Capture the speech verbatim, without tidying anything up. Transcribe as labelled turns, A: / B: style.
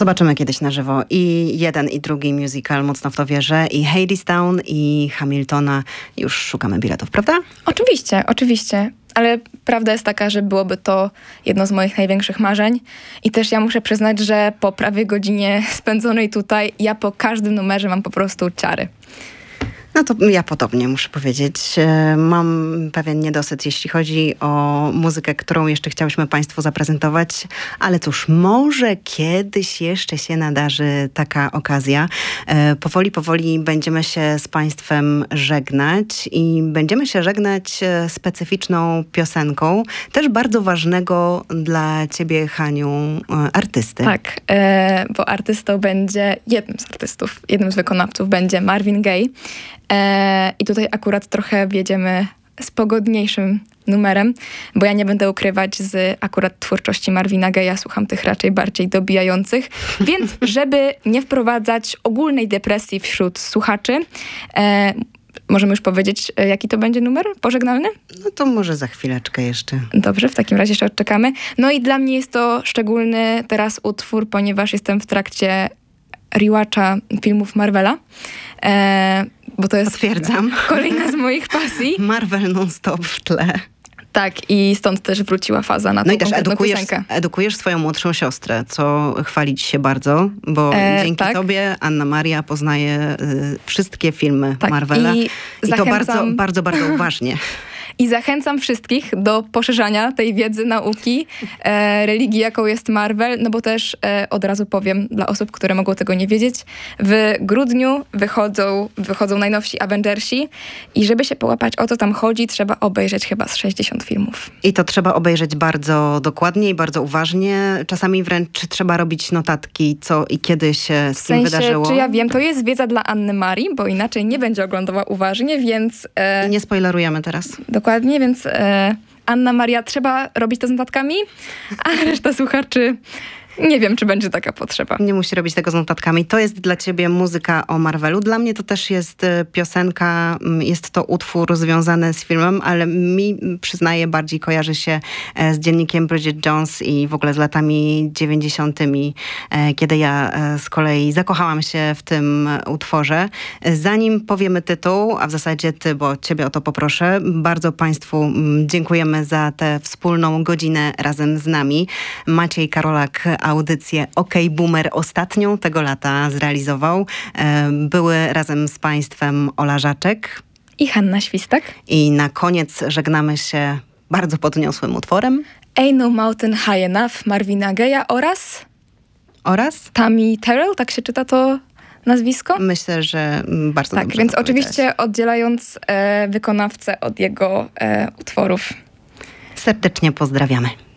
A: Zobaczymy kiedyś na żywo i jeden i drugi musical, mocno w to wierzę, i Hadestown i Hamiltona. Już szukamy biletów, prawda?
B: Oczywiście, oczywiście. Ale prawda jest taka, że byłoby to jedno z moich największych marzeń. I też ja muszę przyznać, że po prawie godzinie spędzonej tutaj, ja po każdym numerze mam po prostu ciary.
A: No to ja podobnie muszę powiedzieć. Mam pewien niedosyt, jeśli chodzi o muzykę, którą jeszcze chciałyśmy Państwu zaprezentować, ale cóż, może kiedyś jeszcze się nadarzy taka okazja. Powoli, powoli będziemy się z Państwem żegnać i będziemy się żegnać specyficzną piosenką, też bardzo ważnego dla Ciebie, Haniu, artysty.
B: Tak, e, bo artystą będzie, jednym z artystów, jednym z wykonawców będzie Marvin Gaye. E, I tutaj akurat trochę wjedziemy z pogodniejszym numerem, bo ja nie będę ukrywać z akurat twórczości Marvina Gaye'a, słucham tych raczej bardziej dobijających, więc żeby nie wprowadzać ogólnej depresji wśród słuchaczy, e, możemy już powiedzieć, jaki to będzie numer pożegnalny?
A: No to może za chwileczkę jeszcze.
B: Dobrze, w takim razie jeszcze odczekamy. No i dla mnie jest to szczególny teraz utwór, ponieważ jestem w trakcie rewatcha filmów Marvela. E, bo to jest
A: Potwierdzam.
B: Kolejna z moich pasji.
A: Marvel non-stop w tle.
B: Tak, i stąd też wróciła faza na tą
A: No i też edukujesz,
B: piosenkę.
A: edukujesz swoją młodszą siostrę, co chwali ci się bardzo, bo
B: E,
A: dzięki
B: tak.
A: tobie Anna Maria poznaje y, wszystkie filmy
B: Tak,
A: Marvela
B: i
A: i, to
B: zachęcam-
A: bardzo, bardzo, bardzo uważnie.
B: I zachęcam wszystkich do poszerzania tej wiedzy, nauki, e, religii, jaką jest Marvel, no bo też e, od razu powiem dla osób, które mogą tego nie wiedzieć, w grudniu wychodzą, wychodzą najnowsi Avengersi i żeby się połapać o co tam chodzi, trzeba obejrzeć chyba z sześćdziesiąt filmów.
A: I to trzeba obejrzeć bardzo dokładnie i bardzo uważnie. Czasami wręcz trzeba robić notatki, co i kiedy się z
B: W
A: tym
B: sensie,
A: wydarzyło.
B: czy ja wiem, to jest wiedza dla Anny Marii, bo inaczej nie będzie oglądała uważnie, więc... E,
A: I nie spoilerujemy teraz.
B: Dokładnie, więc e, Anna Maria, trzeba robić to z notatkami, a reszta słuchaczy, nie wiem, czy będzie taka potrzeba.
A: Nie musi robić tego z notatkami. To jest dla ciebie muzyka o Marvelu. Dla mnie to też jest e, piosenka, m, jest to utwór związany z filmem, ale mi, m, przyznaję, bardziej kojarzy się e, z dziennikiem Bridget Jones i w ogóle z latami dziewięćdziesiątymi, e, kiedy ja e, z kolei zakochałam się w tym e, utworze. E, Zanim powiemy tytuł, a w zasadzie ty, bo ciebie o to poproszę, bardzo Państwu m, dziękujemy za tę wspólną godzinę razem z nami. Maciej Karolak audycję OK Boomer ostatnią tego lata zrealizował. E, Były razem z Państwem Ola Żaczek.
B: I Hanna Świstak.
A: I na koniec żegnamy się bardzo podniosłym utworem.
B: Ain't No Mountain High Enough Marvina Gaye'a oraz
A: Oraz
B: Tammy Terrell, tak się czyta to nazwisko?
A: myślę, że mm, bardzo
B: Tak,
A: dobrze
B: więc
A: to powiedziałaś.
B: oczywiście oddzielając e, wykonawcę od jego e, utworów.
A: Serdecznie pozdrawiamy.